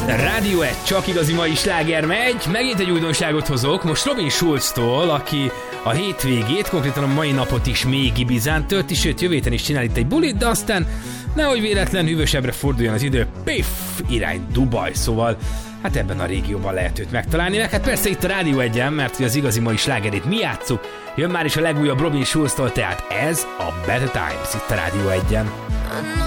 Rádió 1, csak igazi mai sláger megy. Megint egy újdonságot hozok, most Robin Schulztól, aki a hétvégét, konkrétan a mai napot is még Ibizán tölti, sőt jövő héten is csinál itt egy bulit, de aztán nehogy véletlen hűvösebbre forduljon az idő, piff, irány Dubaj, szóval hát ebben a régióban lehet őt megtalálni, meg hát persze itt a Rádió 1-en, mert hogy az igazi mai slágerét mi játsszuk, jön már is a legújabb Robin Schulztól, tehát ez a Better Times itt a Rádió 1-en.